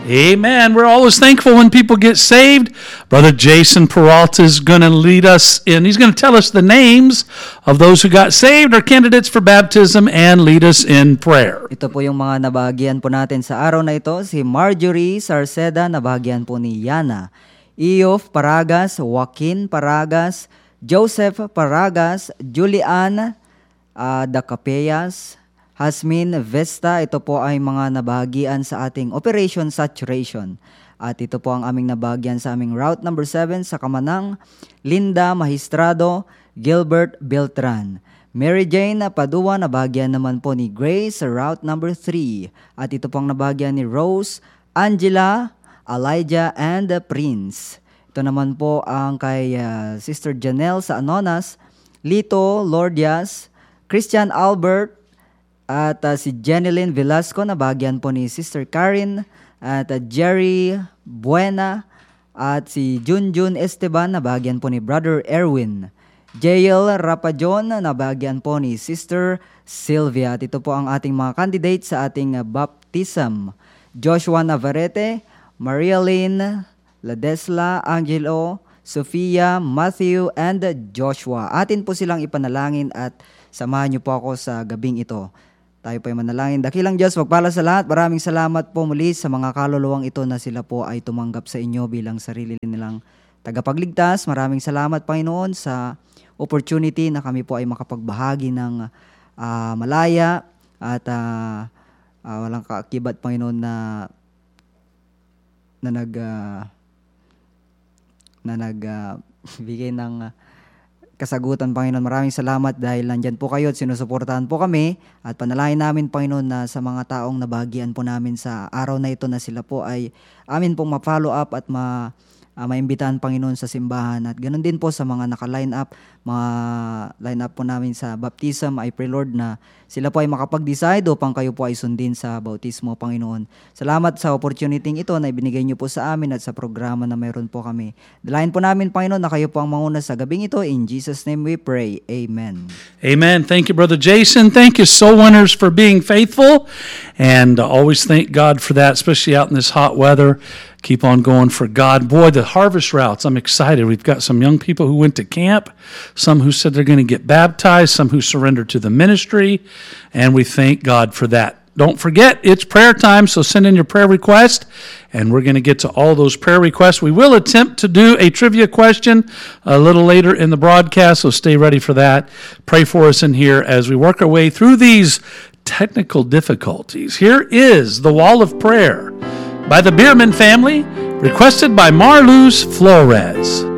Amen. We're always thankful when people get saved. Brother Jason Peralta is going to lead us in. He's going to tell us the names of those who got saved, or candidates for baptism, and lead us in prayer. Ito po yung mga nabahagyan po natin sa araw na ito. Si Marjorie Sarceda, nabahagyan po ni Yana. Eof Paragas, Joaquin Paragas, Joseph Paragas, Julian Dacapeyas, Hasmin Vesta. Ito po ay mga nabahagian sa ating Operation Saturation. At ito po ang aming nabahagian sa aming Route number 7 sa Kamanang. Linda Magistrado, Gilbert Beltran. Mary Jane Padua, nabahagian naman po ni Grace sa Route number 3. At ito po ang nabahagian ni Rose, Angela, Elijah, and Prince. Ito naman po ang kay Sister Janelle sa Anonas, Lito Lordias, Christian Albert, at si Jeneline Velasco, nabahagian po ni Sister Karen, at Jerry Buena, at si Junjun Esteban, nabahagian po ni Brother Erwin. Jael Rapajon, nabahagian po ni Sister Sylvia. At ito po ang ating mga candidates sa ating baptism. Joshua Navarrete, Maria Lynn Ladesla, Angelo, Sofia, Matthew, and Joshua. Atin po silang ipanalangin at samahan niyo po ako sa gabing ito. Tayo po ay manalangin. Dakilang Diyos, magpala sa lahat. Maraming salamat po muli sa mga kaluluwang ito na sila po ay tumanggap sa inyo bilang sarili nilang tagapagligtas. Maraming salamat, Panginoon, sa opportunity na kami po ay makapagbahagi ng malaya at walang kaakibat, Panginoon, na nagbigay ng kasagutan, Panginoon. Maraming salamat dahil nandyan po kayo at sinusuportahan po kami, at panalangin namin, Panginoon, na sa mga taong nabahagian po namin sa araw na ito na sila po ay amin pong ma-follow up at maimbitahan, Panginoon, sa simbahan. At ganoon din po sa mga naka-line up, mga line up po namin sa baptism. I pray, Lord, na sila po ay makapag-decide upang kayo po ay sundin sa bautismo, Panginoon. Salamat sa opportunity ito na ibinigay niyo po sa amin at sa programa na mayroon po kami. Dalayan po namin, Panginoon, na kayo po ang manguna sa gabing ito. In Jesus' name we pray. Amen. Amen. Thank you, Brother Jason. Thank you, soul winners, for being faithful. And always thank God for that, especially out in this hot weather. Keep on going for God. Boy, the harvest routes, I'm excited. We've got some young people who went to camp, some who said they're going to get baptized, some who surrendered to the ministry, and we thank God for that. Don't forget, it's prayer time, so send in your prayer request, and we're going to get to all those prayer requests. We will attempt to do a trivia question a little later in the broadcast, so stay ready for that. Pray for us in here as we work our way through these technical difficulties. Here is the Wall of Prayer by the Bierman family, requested by Marluz Flores.